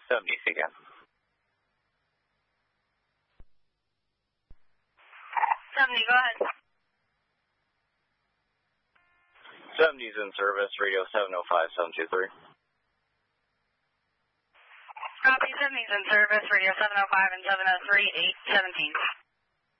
70s again. 70, go ahead. 70's in service, radio 705-723. Copy, 70's in service, radio 705 and 703, 817.